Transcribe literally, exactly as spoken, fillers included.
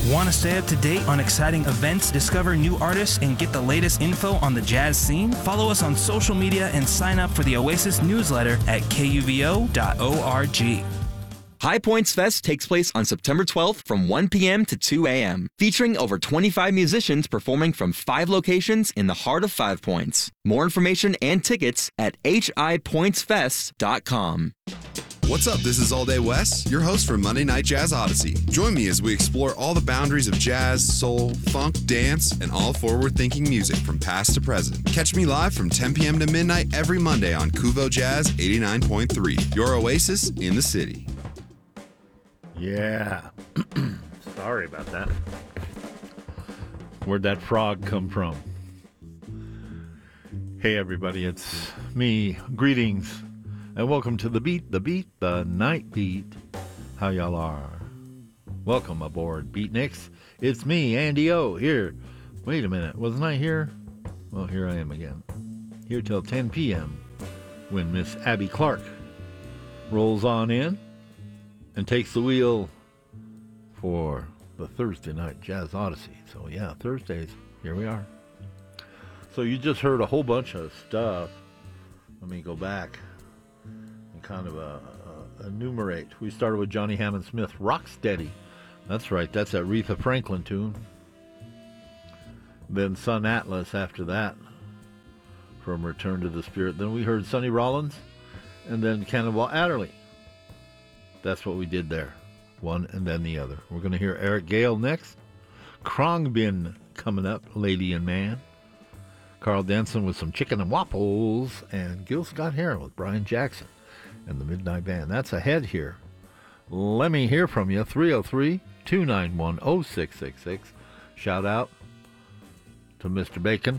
Want to stay up to date on exciting events, discover new artists, and get the latest info on the jazz scene? Follow us on social media and sign up for the Oasis newsletter at K U V O dot org. High Points Fest takes place on September twelfth from one p.m. to two a.m., featuring over twenty-five musicians performing from five locations in the heart of Five Points. More information and tickets at h i points fest dot com. What's up? This is All Day Wes, your host for Monday Night Jazz Odyssey. Join me as we explore all the boundaries of jazz, soul, funk, dance, and all forward-thinking music from past to present. Catch me live from ten p.m. to midnight every Monday on Kuvo Jazz eighty-nine point three, your oasis in the city. Yeah. Sorry about that. Where'd that frog come from? Hey, everybody, it's me. Greetings. And welcome to The Beat, The Beat, The Night Beat. How y'all are? Welcome aboard, Beatniks. It's me, Andy O, here. Wait a minute, wasn't I here? Well, here I am again. Here till ten p.m. when Miss Abby Clark rolls on in and takes the wheel for the Thursday Night Jazz Odyssey. So, yeah, Thursdays, here we are. So you just heard a whole bunch of stuff. Let me go back kind of uh, uh, enumerate. We started with Johnny Hammond Smith, Rocksteady. That's right, that's that Aretha Franklin tune. Then Sun Atlas after that, from Return to the Spirit. Then we heard Sonny Rollins, and then Cannonball Adderley. That's what we did there, one and then the other. We're going to hear Eric Gale next. Khruangbin coming up, Lady and Man. Carl Denson with some Chicken and Waffles, and Gil Scott-Heron with Brian Jackson and the Midnight Band. That's ahead here. Let me hear from you. three oh three, two nine one, oh six six six. Shout out to Mister Bacon